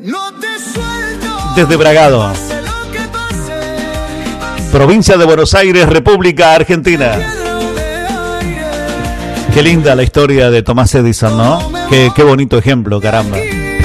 Desde Bragado, provincia de Buenos Aires, República Argentina. Qué linda la historia de Thomas Edison, ¿no? Qué bonito ejemplo, caramba.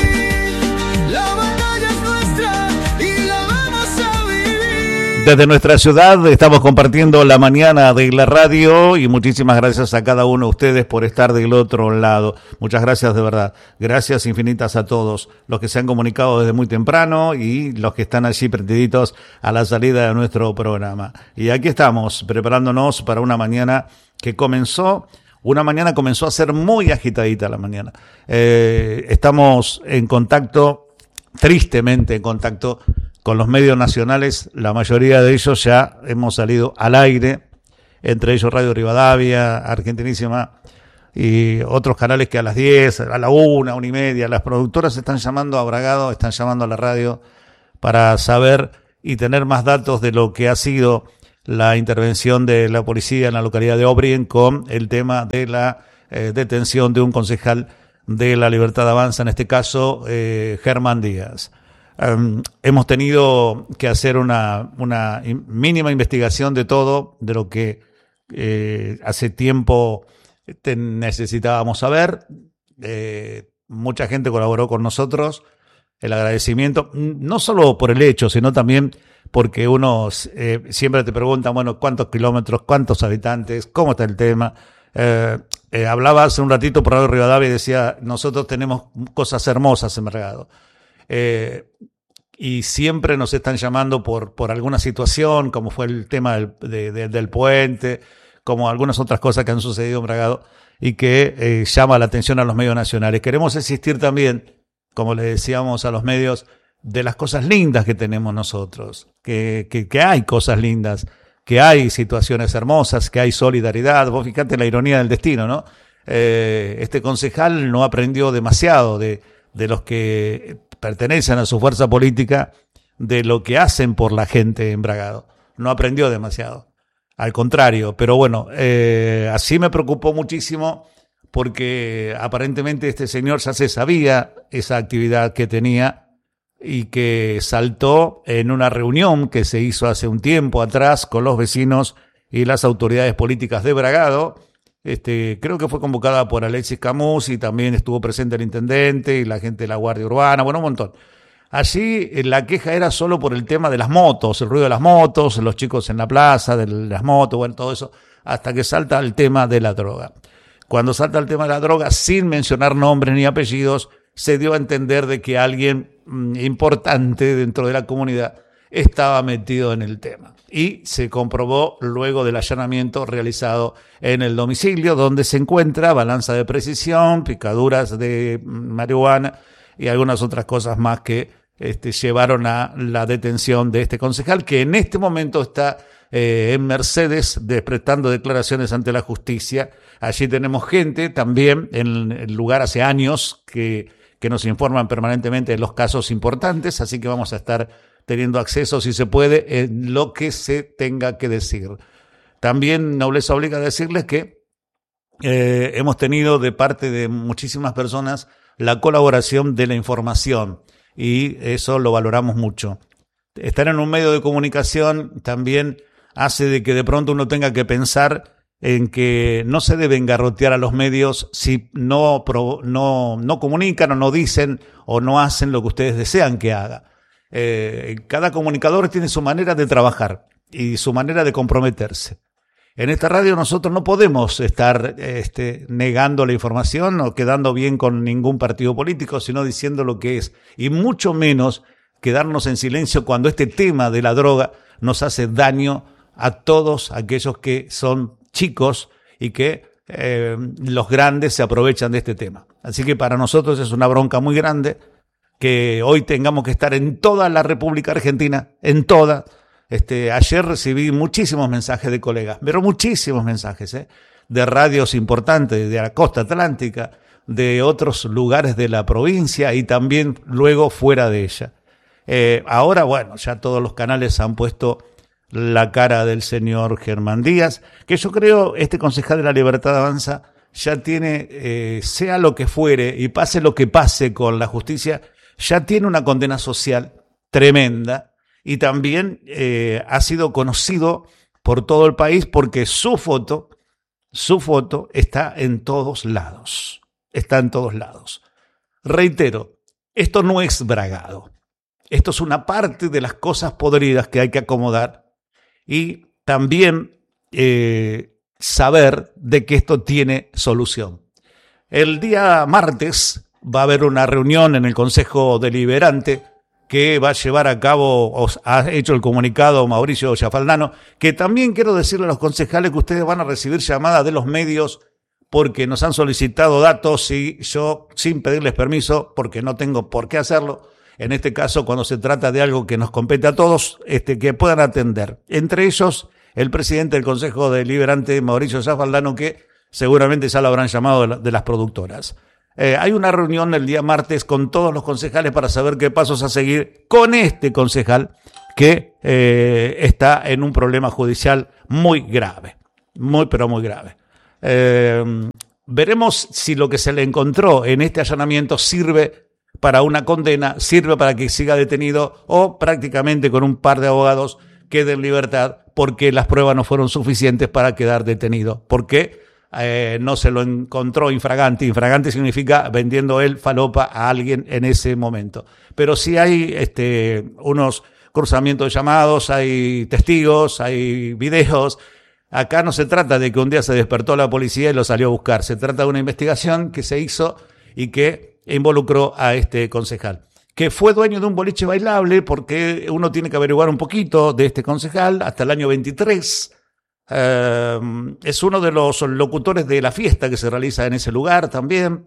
Desde nuestra ciudad estamos compartiendo la mañana de la radio y muchísimas gracias a cada uno de ustedes por estar del otro lado. Muchas gracias de verdad. Gracias infinitas a todos los que se han comunicado desde muy temprano y los que están allí prendiditos a la salida de nuestro programa. Y aquí estamos preparándonos para una mañana que comenzó a ser muy agitadita la mañana. Estamos en contacto, tristemente en contacto, con los medios nacionales. La mayoría de ellos ya hemos salido al aire, entre ellos Radio Rivadavia, Argentinísima, y otros canales que a las 10, a la 1:30, las productoras están llamando a Bragado, están llamando a la radio para saber y tener más datos de lo que ha sido la intervención de la policía en la localidad de Obrien con el tema de la detención de un concejal de la Libertad Avanza, en este caso Germán Díaz. Hemos tenido que hacer una mínima investigación de todo, de lo que hace tiempo necesitábamos saber. Mucha gente colaboró con nosotros. El agradecimiento, no solo por el hecho, sino también porque uno siempre te pregunta, bueno, ¿cuántos kilómetros, cuántos habitantes, cómo está el tema? Hablaba hace un ratito por Radio Rivadavia y decía, nosotros tenemos cosas hermosas en Bragado. Y siempre nos están llamando por alguna situación, como fue el tema del puente, como algunas otras cosas que han sucedido en Bragado y que llama la atención a los medios nacionales. Queremos insistir también, como le decíamos a los medios, de las cosas lindas que tenemos nosotros, que hay cosas lindas, que hay situaciones hermosas, que hay solidaridad. Vos fíjate la ironía del destino, ¿no? Este concejal no aprendió demasiado de los que pertenecen a su fuerza política, de lo que hacen por la gente en Bragado. No aprendió demasiado, al contrario. Pero bueno, así me preocupó muchísimo porque aparentemente este señor ya se sabía esa actividad que tenía y que saltó en una reunión que se hizo hace un tiempo atrás con los vecinos y las autoridades políticas de Bragado. Creo que fue convocada por Alexis Camus y también estuvo presente el intendente y la gente de la Guardia Urbana, bueno, un montón. Allí la queja era solo por el tema de las motos, el ruido de las motos, los chicos en la plaza, de las motos, bueno, todo eso, hasta que salta el tema de la droga. Cuando salta el tema de la droga, sin mencionar nombres ni apellidos, se dio a entender de que alguien importante dentro de la comunidad estaba metido en el tema. Y se comprobó luego del allanamiento realizado en el domicilio, donde se encuentra balanza de precisión, picaduras de marihuana y algunas otras cosas más que llevaron a la detención de este concejal, que en este momento está en Mercedes prestando declaraciones ante la justicia. Allí tenemos gente también en el lugar hace años que nos informan permanentemente de los casos importantes, así que vamos a estar teniendo acceso, si se puede, en lo que se tenga que decir. También nobleza obliga a decirles que hemos tenido de parte de muchísimas personas la colaboración de la información y eso lo valoramos mucho. Estar en un medio de comunicación también hace de que de pronto uno tenga que pensar en que no se deben garrotear a los medios si no comunican o no dicen o no hacen lo que ustedes desean que haga. Cada comunicador tiene su manera de trabajar y su manera de comprometerse. En esta radio nosotros no podemos estar negando la información o quedando bien con ningún partido político, sino diciendo lo que es, y mucho menos quedarnos en silencio cuando este tema de la droga nos hace daño a todos aquellos que son chicos y que los grandes se aprovechan de este tema. Así que para nosotros es una bronca muy grande que hoy tengamos que estar en toda la República Argentina, en toda. Ayer recibí muchísimos mensajes de colegas, pero muchísimos mensajes, de radios importantes de la costa atlántica, de otros lugares de la provincia y también luego fuera de ella. Ahora, bueno, ya todos los canales han puesto la cara del señor Germán Díaz, que yo creo este concejal de la Libertad Avanza ya tiene, sea lo que fuere y pase lo que pase con la justicia, ya tiene una condena social tremenda y también ha sido conocido por todo el país porque su foto está en todos lados. Está en todos lados. Reitero, esto no es Bragado. Esto es una parte de las cosas podridas que hay que acomodar y también saber de que esto tiene solución. El día martes va a haber una reunión en el Consejo Deliberante que va a llevar a cabo, o ha hecho el comunicado Mauricio Chafaldano, que también quiero decirle a los concejales que ustedes van a recibir llamadas de los medios porque nos han solicitado datos y yo, sin pedirles permiso, porque no tengo por qué hacerlo, en este caso cuando se trata de algo que nos compete a todos, que puedan atender. Entre ellos, el presidente del Consejo Deliberante, Mauricio Chafaldano, que seguramente ya lo habrán llamado de las productoras. Hay una reunión el día martes con todos los concejales para saber qué pasos a seguir con este concejal que está en un problema judicial muy grave, pero muy grave. Veremos si lo que se le encontró en este allanamiento sirve para una condena, sirve para que siga detenido o prácticamente con un par de abogados quede en libertad porque las pruebas no fueron suficientes para quedar detenido. ¿Por qué? No se lo encontró infragante. Infragante significa vendiendo él falopa a alguien en ese momento. Pero sí hay unos cruzamientos de llamados, hay testigos, hay videos. Acá no se trata de que un día se despertó la policía y lo salió a buscar. Se trata de una investigación que se hizo y que involucró a este concejal, que fue dueño de un boliche bailable, porque uno tiene que averiguar un poquito de este concejal. Hasta el año 23 es uno de los locutores de la fiesta que se realiza en ese lugar también.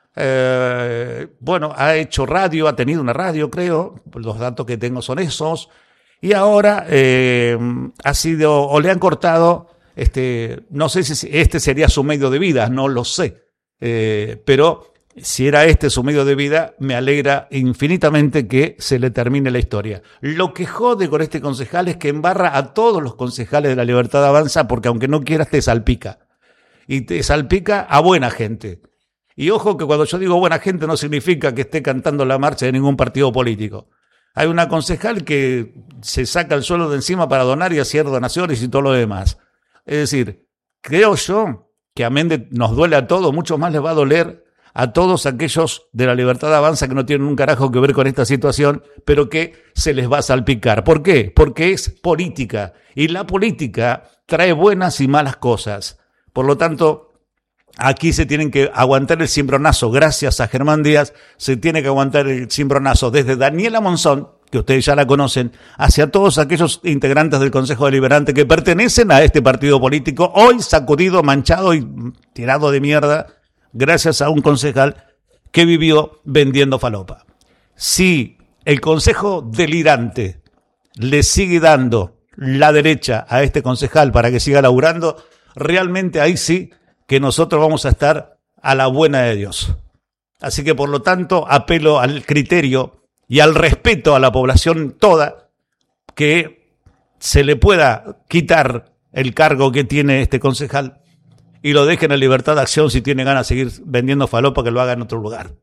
Bueno, ha hecho radio, ha tenido una radio, creo, los datos que tengo son esos, y ahora ha sido, o le han cortado, no sé si este sería su medio de vida, no lo sé, pero si era su medio de vida, me alegra infinitamente que se le termine la historia. Lo que jode con este concejal es que embarra a todos los concejales de La Libertad Avanza, porque aunque no quieras te salpica. Y te salpica a buena gente. Y ojo que cuando yo digo buena gente no significa que esté cantando la marcha de ningún partido político. Hay una concejal que se saca el suelo de encima para donar y hacer donaciones y todo lo demás. Es decir, creo yo que amén de nos duele a todos, mucho más les va a doler a todos aquellos de La Libertad Avanza que no tienen un carajo que ver con esta situación, pero que se les va a salpicar. ¿Por qué? Porque es política, y la política trae buenas y malas cosas. Por lo tanto, aquí se tienen que aguantar el cimbronazo. Gracias a Germán Díaz se tiene que aguantar el cimbronazo desde Daniela Monzón, que ustedes ya la conocen, hacia todos aquellos integrantes del Consejo Deliberante que pertenecen a este partido político, hoy sacudido, manchado y tirado de mierda, gracias a un concejal que vivió vendiendo falopa. Si el Consejo Delirante le sigue dando la derecha a este concejal para que siga laburando, realmente ahí sí que nosotros vamos a estar a la buena de Dios. Así que por lo tanto apelo al criterio y al respeto a la población toda, que se le pueda quitar el cargo que tiene este concejal y lo dejen en libertad de acción. Si tiene ganas de seguir vendiendo falopa, que lo haga en otro lugar.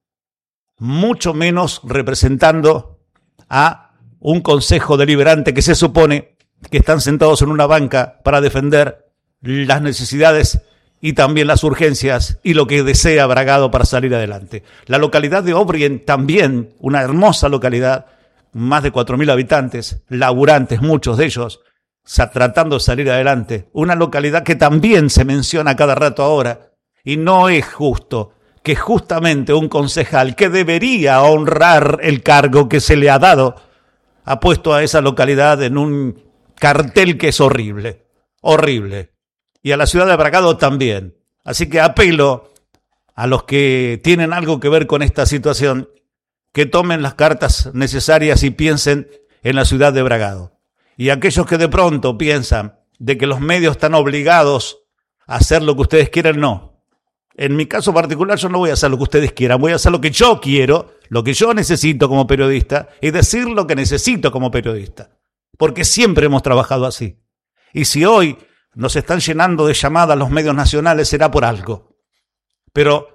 Mucho menos representando a un consejo deliberante que se supone que están sentados en una banca para defender las necesidades y también las urgencias y lo que desea Bragado para salir adelante. La localidad de O'Brien, también una hermosa localidad, más de 4.000 habitantes, laburantes, muchos de ellos, tratando de salir adelante. Una localidad que también se menciona cada rato ahora, y no es justo que justamente un concejal que debería honrar el cargo que se le ha dado, ha puesto a esa localidad en un cartel que es horrible, horrible. Y a la ciudad de Bragado también. Así que apelo a los que tienen algo que ver con esta situación, que tomen las cartas necesarias y piensen en la ciudad de Bragado. Y aquellos que de pronto piensan de que los medios están obligados a hacer lo que ustedes quieren, no. En mi caso particular yo no voy a hacer lo que ustedes quieran, voy a hacer lo que yo quiero, lo que yo necesito como periodista y decir lo que necesito como periodista. Porque siempre hemos trabajado así. Y si hoy nos están llenando de llamadas los medios nacionales será por algo. Pero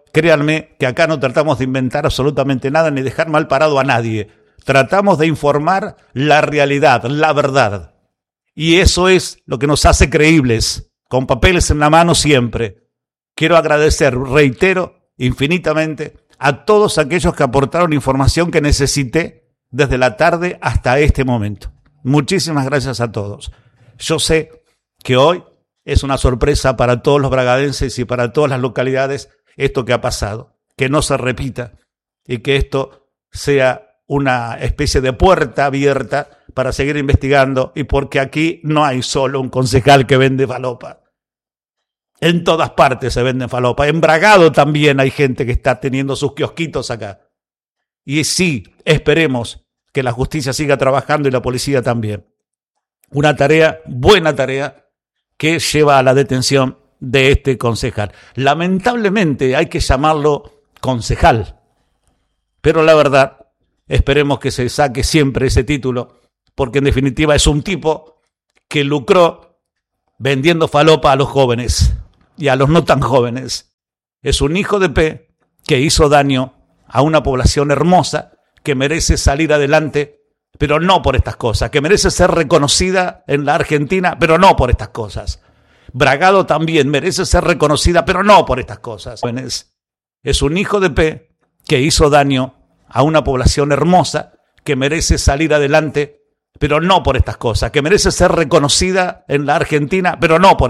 créanme que acá no tratamos de inventar absolutamente nada ni dejar mal parado a nadie. Tratamos de informar la realidad, la verdad. Y eso es lo que nos hace creíbles, con papeles en la mano siempre. Quiero agradecer, reitero, infinitamente a todos aquellos que aportaron información que necesité desde la tarde hasta este momento. Muchísimas gracias a todos. Yo sé que hoy es una sorpresa para todos los bragadenses y para todas las localidades esto que ha pasado, que no se repita y que esto sea una especie de puerta abierta para seguir investigando, y porque aquí no hay solo un concejal que vende falopa. En todas partes se venden falopa. En Bragado también hay gente que está teniendo sus kiosquitos acá. Y sí, esperemos que la justicia siga trabajando y la policía también. Una tarea, buena tarea, que lleva a la detención de este concejal. Lamentablemente hay que llamarlo concejal, pero la verdad, esperemos que se saque siempre ese título, porque en definitiva es un tipo que lucró vendiendo falopa a los jóvenes y a los no tan jóvenes. Es un hijo de P que hizo daño a una población hermosa que merece salir adelante, pero no por estas cosas, que merece ser reconocida en la Argentina, pero no por estas cosas. Bragado también merece ser reconocida, pero no por estas cosas. Es un hijo de P que hizo daño a una población hermosa que merece salir adelante, pero no por estas cosas, que merece ser reconocida en la Argentina, pero no por